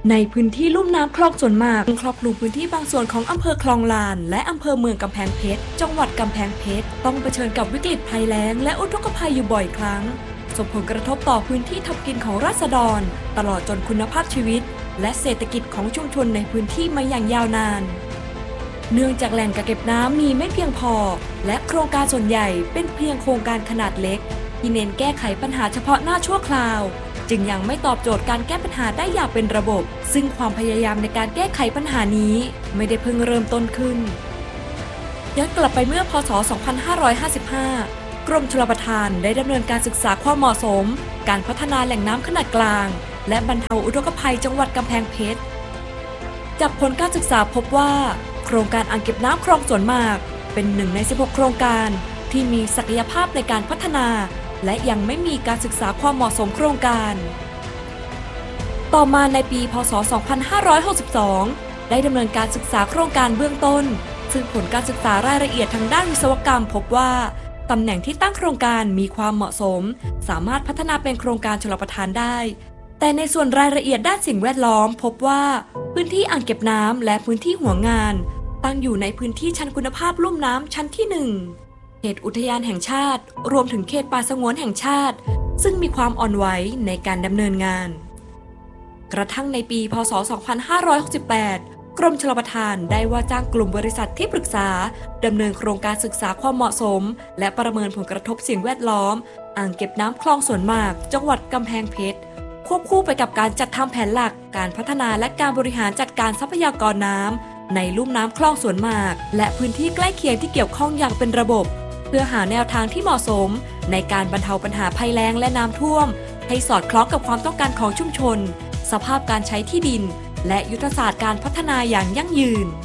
ในพื้นที่ลุ่มน้ำคลองส่วนมากครอบคลุมพื้นที่บางส่วนของอำเภอคลองลานและอำเภอเมืองกำแพงเพชรจังหวัดกำแพงเพชรต้องเผชิญกับวิกฤตภัยแล้งและอุทกภัยอยู่บ่อยครั้งส่งผลกระทบต่อพื้นที่ทำกินของราษฎรตลอดจนคุณภาพชีวิตและเศรษฐกิจของชุมชนในพื้นที่มาอย่างยาวนานเนื่องจากแหล่งกักเก็บน้ำมีไม่เพียงพอและโครงการส่วนใหญ่เป็นเพียงโครงการขนาดเล็กที่เน้นแก้ไขปัญหาเฉพาะหน้าชั่วคราวจึงยังไม่ตอบโจทย์การแก้ปัญหาได้อย่างเป็นระบบซึ่งความพยายามในการแก้ไขปัญหานี้ไม่ได้เพิ่งเริ่มต้นขึ้นย้อนกลับไปเมื่อพ.ศ. 2555 กรมชลประทานได้ดำเนินการศึกษาความเหมาะสมการพัฒนาแหล่งน้ำขนาดกลางและบรรเทาอุทกภัยจังหวัดกำแพงเพชรจากผลการศึกษาพบว่าโครงการอ่างเก็บน้ำคลองส่วนมากเป็นหนึ่งใน 16 โครงการที่มีศักยภาพในการพัฒนาและยังไม่มีการศึกษาความเหมาะสมโครงการต่อมาในปีพ.ศ. 2562 ได้ดำเนินการศึกษาโครงการเบื้องต้นซึ่งผลการศึกษารายละเอียดทางด้านวิศวกรรมพบว่าตำแหน่งที่ตั้งโครงการมีความเหมาะสมสามารถพัฒนาเป็นโครงการชลประทานได้แต่ในส่วนรายละเอียดด้านสิ่งแวดล้อมพบว่าพื้นที่อ่างเก็บน้ำและพื้นที่หัวงานตั้งอยู่ในพื้นที่ชั้นคุณภาพลุ่มน้ำชั้นที่ 1เขตอุทยานแห่งชาติรวมถึงเขตป่าสงวนแห่งชาติซึ่งมีความอ่อนไหวในการดำเนินงานกระทั่งในปีพ.ศ. 2568 กรมชลประทานได้ว่าจ้างกลุ่มบริษัทที่ปรึกษาดำเนินโครงการศึกษาความเหมาะสมและประเมินผลกระทบสิ่งแวดล้อมอ่างเก็บน้ำคลองส่วนมากจังหวัดกำแพงเพชรควบคู่ไปกับการจัดทำแผนหลักการพัฒนาและการบริหารจัดการทรัพยากรน้ำในลุ่มน้ำคลองส่วนมากและพื้นที่ใกล้เคียงที่เกี่ยวข้องอย่างเป็นระบบเพื่อหาแนวทางที่เหมาะสมในการบรรเทาปัญหาภัยแล้งและน้ำท่วมให้สอดคล้องกับความต้องการของชุมชนสภาพการใช้ที่ดินและยุทธศาสตร์การพัฒนาอย่างยั่งยืน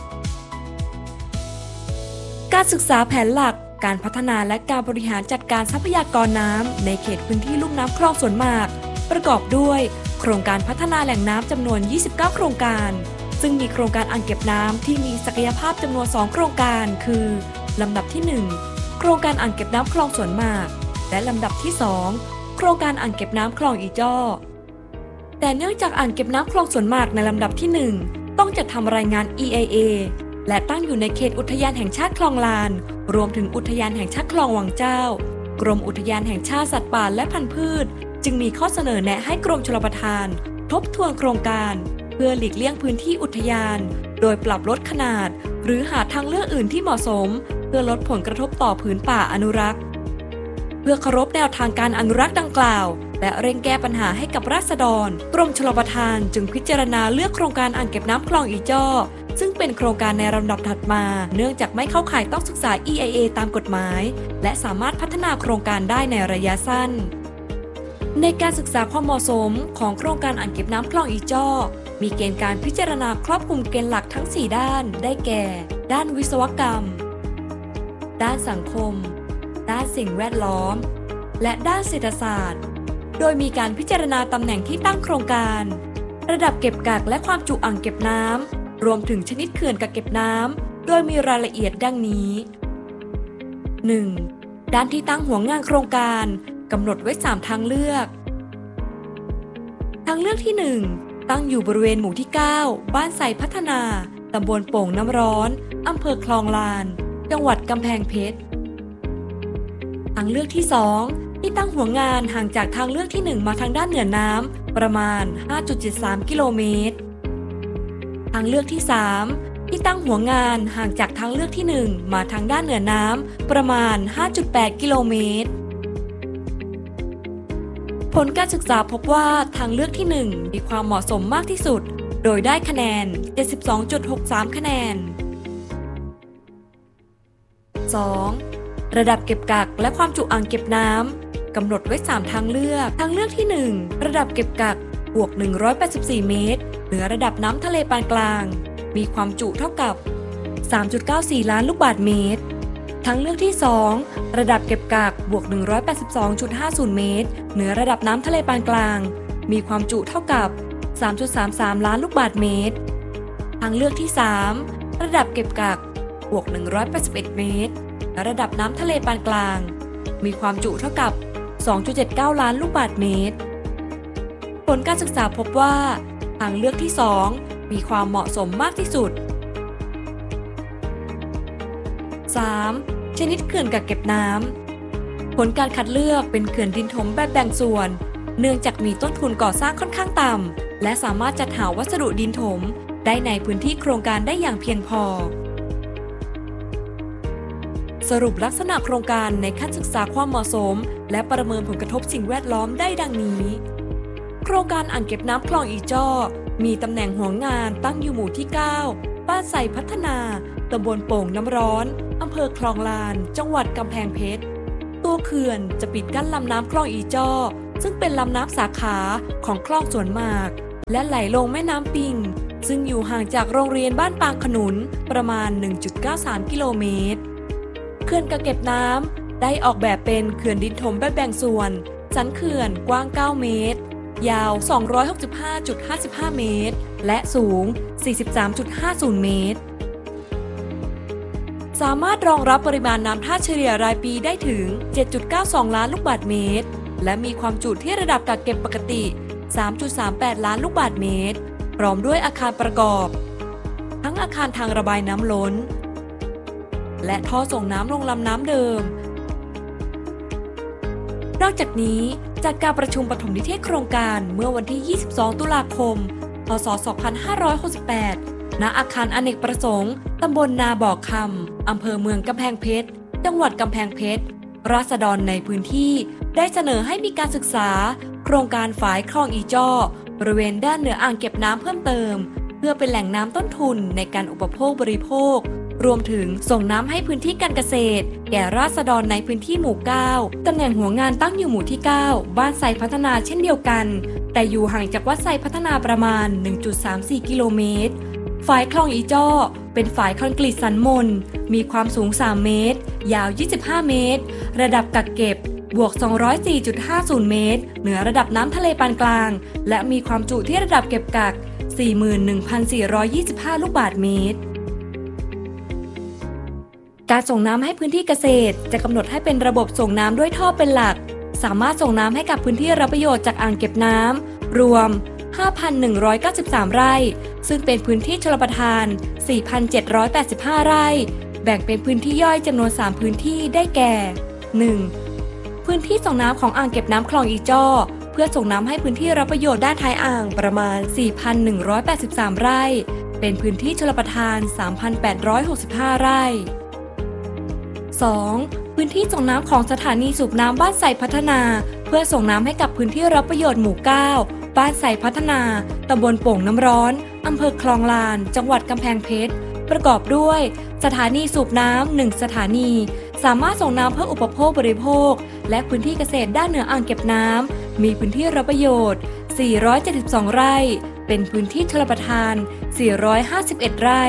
การศึกษาแผนหลักการพัฒนาและการบริหารจัดการทรัพยากรน้ำในเขตพื้นที่ลุ่มน้ำคลองส่วนมากประกอบด้วยโครงการพัฒนาแหล่งน้ำจำนวน 29 โครงการซึ่งมีโครงการอ่างเก็บน้ำที่มีศักยภาพจำนวน 2 โครงการคือลำดับที่ 1 โครงการอ่างเก็บน้ำคลองส่วนมากและลำดับที่ 2 โครงการอ่างเก็บน้ำคลองอีจ้อแต่เนื่องจากอ่างเก็บน้ำคลองส่วนมากในลำดับที่ 1ต้องจัดทำรายงาน EIA และตั้งอยู่ในเขตอุทยานแห่งชาติคลองลานรวมถึงอุทยานแห่งชาติคลองวังเจ้ากรมอุทยานแห่งชาติสัตว์ป่าและพันธุ์พืชจึงมีข้อเสนอแนะให้กรมชลประทานทบทวนโครงการเพื่อหลีกเลี่ยงพื้นที่อุทยานโดยปรับลดขนาดหรือหาทางเลือกอื่นที่เหมาะสมเพื่อลดผลกระทบต่อผืนป่าอนุรักษ์เพื่อเคารพแนวทางการอนุรักษ์ดังกล่าวและเร่งแก้ปัญหาให้กับราษฎรกรมชลประทานจึงพิจารณาเลือกโครงการอ่างเก็บน้ำคลองอีจ้อซึ่งเป็นโครงการในลำดับถัดมาเนื่องจากไม่เข้าข่ายต้องศึกษา EIA ตามกฎหมายและสามารถพัฒนาโครงการได้ในระยะสั้นในการศึกษาความเหมาะสมของโครงการอ่างเก็บน้ำคลองอีจ้อมีเกณฑ์การพิจารณาครอบคลุมเกณฑ์หลักทั้ง 4 ด้านได้แก่ด้านวิศวกรรมด้านสังคมด้านสิ่งแวดล้อมและด้านเศรษฐศาสตร์โดยมีการพิจารณาตำแหน่งที่ตั้งโครงการระดับเก็บกักและความจุอ่างเก็บน้ำรวมถึงชนิดเขื่อนกักเก็บน้ำโดยมีรายละเอียดดังนี้ 1. ด้านที่ตั้งหัวงานโครงการกำหนดไว้ 3 ทางเลือกทางเลือกที่ 1 ตั้งอยู่บริเวณหมู่ที่ 9 บ้านไทรพัฒนาตำบลโป่งน้ำร้อนอำเภอคลองลานจังหวัดกำแพงเพชรทางเลือกที่ 2 ที่ตั้งหัวงานห่างจากทางเลือกที่ 1 มาทางด้านเหนือน้ำประมาณ 5.73 กิโลเมตรทางเลือกที่ 3 ที่ตั้งหัวงานห่างจากทางเลือกที่ 1 มาทางด้านเหนือน้ำประมาณ 5.8 กิโลเมตรผลการศึกษาพบว่าทางเลือกที่ 1 มีความเหมาะสมมากที่สุดโดยได้คะแนน 72.63 คะแนน 2. ระดับเก็บกักและความจุอ่างเก็บน้ำกำหนดไว้ 3 ทางเลือกทางเลือกที่ 1 ระดับเก็บกักบวก 184 เมตรเหนือระดับน้ำทะเลปานกลางมีความจุเท่ากับ 3.94 ล้านลูกบาศก์เมตรทางเลือกที่ 2 ระดับเก็บกักบวก 182.50 เมตรเหนือระดับน้ำทะเลปานกลางมีความจุเท่ากับ 3.33 ล้านลูกบาศก์เมตรทางเลือกที่ 3 ระดับเก็บกักบวก 181 เมตรเหนือระดับน้ำทะเลปานกลางมีความจุเท่ากับ 2.79 ล้านลูกบาศก์เมตรผลการศึกษาพบว่าทางเลือกที่ 2 มีความเหมาะสมมากที่สุด 3. ชนิดเขื่อนกักเก็บน้ำผลการคัดเลือกเป็นเขื่อนดินถมแบบแบ่งส่วนเนื่องจากมีต้นทุนก่อสร้างค่อนข้างต่ำและสามารถจัดหาวัสดุดินถมได้ในพื้นที่โครงการได้อย่างเพียงพอสรุปลักษณะโครงการในขั้นศึกษาความเหมาะสมและประเมินผลกระทบสิ่งแวดล้อมได้ดังนี้โครงการอ่างเก็บน้ำคลองอีจ้อมีตำแหน่งหัวงานตั้งอยู่หมู่ที่ 9 บ้านไทรพัฒนาตำบลโป่งน้ำร้อนอำเภอคลองลานจังหวัดกำแพงเพชรตัวเขื่อนจะปิดกั้นลำน้ำคลองอีจ้อซึ่งเป็นลำน้ำสาขาของคลองสวนหมากและไหลลงแม่น้ำปิงซึ่งอยู่ห่างจากโรงเรียนบ้านปางขนุนประมาณ 1.93 กิโลเมตรเขื่อนกักเก็บน้ำได้ออกแบบเป็นเขื่อนดินถมแบบแบ่งส่วนสันเขื่อนกว้าง 9 เมตรยาว 265.55 เมตรและสูง 43.50 เมตรสามารถรองรับปริมาณน้ำท่าเฉลี่ยรายปีได้ถึง 7.92 ล้านลูกบาศก์เมตรและมีความจุที่ระดับกักเก็บปกติ 3.38 ล้านลูกบาศก์เมตรพร้อมด้วยอาคารประกอบทั้งอาคารทางระบายน้ำล้นและท่อส่งน้ำลงลำน้ำเดิมนอกจากนี้จากการประชุมปฐมนิเทศโครงการเมื่อวันที่ 22 ตุลาคม พ.ศ. 2568 ณ อาคารอเนกประสงค์ตำบลนาบ่อคำอำเภอเมืองกำแพงเพชรจังหวัดกำแพงเพชรราษฎรในพื้นที่ได้เสนอให้มีการศึกษาโครงการฝายคลองอีจ้อบริเวณด้านเหนืออ่างเก็บน้ำเพิ่มเติมเพื่อเป็นแหล่งน้ำต้นทุนในการอุปโภคบริโภครวมถึงส่งน้ำให้พื้นที่การเกษตรแก่ราษฎรในพื้นที่หมู่ 9 ตำแหน่งหัวงานตั้งอยู่หมู่ที่ 9 บ้านไทรพัฒนาเช่นเดียวกันแต่อยู่ห่างจากวัดไทรพัฒนาประมาณ 1.34 กิโลเมตรฝายคลองอีจ้อเป็นฝายคอนกรีตสันมนมีความสูง 3 เมตรยาว 25 เมตรระดับกักเก็บบวก 204.50 เมตรเหนือระดับน้ำทะเลปานกลางและมีความจุที่ระดับเก็บกัก 41,425 ลูกบาศก์เมตรการส่งน้ำให้พื้นที่เกษตรจะกำหนดให้เป็นระบบส่งน้ำด้วยท่อเป็นหลักสามารถส่งน้ำให้กับพื้นที่รับประโยชน์จากอ่างเก็บน้ำรวม 5,193 ไร่ซึ่งเป็นพื้นที่ชลประทาน 4,785 ไร่แบ่งเป็นพื้นที่ย่อยจำนวน 3 พื้นที่ได้แก่ 1. พื้นที่ส่งน้ำของอ่างเก็บน้ำคลองอีจ้อเพื่อส่งน้ำให้พื้นที่รับประโยชน์ด้านท้ายอ่างประมาณ 4,183 ไร่เป็นพื้นที่ชลประทาน 3,865 ไร่ 2. พื้นที่ส่งน้ำของสถานีสูบน้ำบ้านไทรพัฒนาเพื่อส่งน้ำให้กับพื้นที่รับประโยชน์หมู่ 9 บ้านไทรพัฒนาตำบลโป่งน้ำร้อนอำเภอคลองลานจังหวัดกำแพงเพชรประกอบด้วยสถานีสูบน้ำ1สถานีสามารถส่งน้ำเพื่ออุปโภคบริโภคและพื้นที่เกษตรด้านเหนืออ่างเก็บน้ำมีพื้นที่รับประโยชน์472 ไร่เป็นพื้นที่ชลประทาน451 ไร่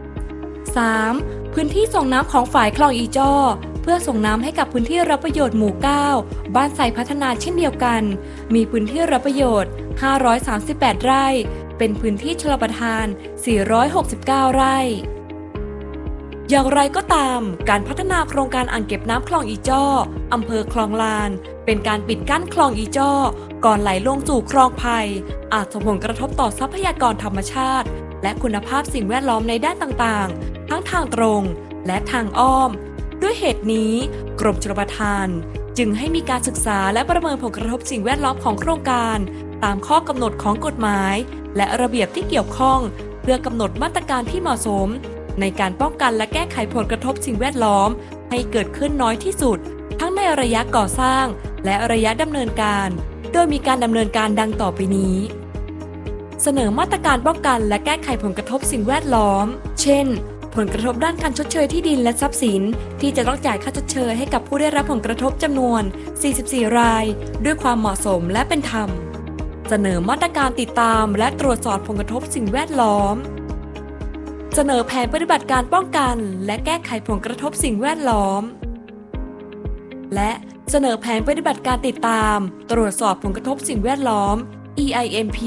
3. พื้นที่ส่งน้ำของฝายคลองอีจ้อเพื่อส่งน้ำให้กับพื้นที่รับประโยชน์หมู่ 9 บ้านไทรพัฒนาเช่นเดียวกันมีพื้นที่รับประโยชน์538 ไร่เป็นพื้นที่ชลประทาน469 ไร่อย่างไรก็ตามการพัฒนาโครงการอ่างเก็บน้ำคลองอีจ้ออำเภอคลองลานเป็นการปิดกั้นคลองอีจ้อก่อนไหลลงสู่คลองไผ่อาจส่งผลกระทบต่อทรัพยากรธรรมชาติและคุณภาพสิ่งแวดล้อมในด้านต่างๆทั้งทางตรงและทางอ้อมด้วยเหตุนี้กรมชลประทานจึงให้มีการศึกษาและประเมินผลกระทบสิ่งแวดล้อมของโครงการตามข้อกำหนดของกฎหมายและระเบียบที่เกี่ยวข้องเพื่อกำหนดมาตรการที่เหมาะสมในการป้องกันและแก้ไขผลกระทบสิ่งแวดล้อมให้เกิดขึ้นน้อยที่สุดทั้งในระยะก่อสร้างและระยะดำเนินการโดยมีการดำเนินการดังต่อไปนี้เสนอมาตรการป้องกันและแก้ไขผลกระทบสิ่งแวดล้อมเช่นผลกระทบด้านการชดเชยที่ดินและทรัพย์สินที่จะต้องจ่ายค่าชดเชยให้กับผู้ได้รับผลกระทบจำนวน44 รายด้วยความเหมาะสมและเป็นธรรมเสนอมาตรการติดตามและตรวจสอบผลกระทบสิ่งแวดล้อมเสนอแผนปฏิบัติการป้องกันและแก้ไขผลกระทบสิ่งแวดล้อมและเสนอแผนปฏิบัติการติดตามตรวจสอบผลกระทบสิ่งแวดล้อม EIMP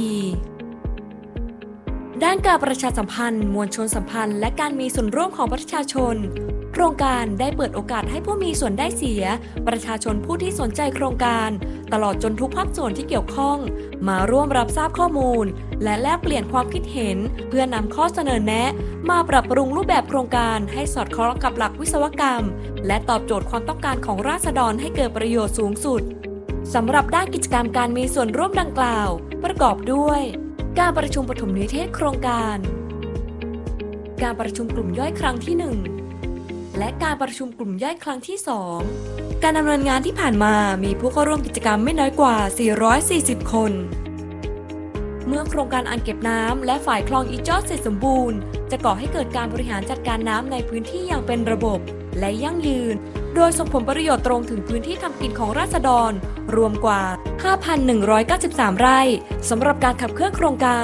ด้านการประชาสัมพันธ์มวลชนสัมพันธ์และการมีส่วนร่วมของประชาชนโครงการได้เปิดโอกาสให้ผู้มีส่วนได้เสียประชาชนผู้ที่สนใจโครงการตลอดจนทุกภาคส่วนที่เกี่ยวข้องมาร่วมรับทราบข้อมูลและแลกเปลี่ยนความคิดเห็นเพื่อนำข้อเสนอแนะมาปรับปรุงรูปแบบโครงการให้สอดคล้องกับหลักวิศวกรรมและตอบโจทย์ความต้องการของราษฎรให้เกิดประโยชน์สูงสุดสำหรับด้านกิจกรรมการมีส่วนร่วมดังกล่าวประกอบด้วยการประชุมปฐมนิเทศโครงการการประชุมกลุ่มย่อยครั้งที่ 1และการประชุมกลุ่มย่อยครั้งที่ 2การดำเนินงานที่ผ่านมามีผู้เข้าร่วมกิจกรรมไม่น้อยกว่า440คนเมื่อโครงการอ่างเก็บน้ำและฝ่ายคลองอีจ้อเสร็จสมบูรณ์จะก่อให้เกิดการบริหารจัดการน้ำในพื้นที่อย่างเป็นระบบและยั่งยืนโดยส่งผลประโยชน์ตรงถึงพื้นที่ทำกินของราษฎรรวมกว่า 5,193 ไร่สำหรับการขับเคลื่อนโครงการ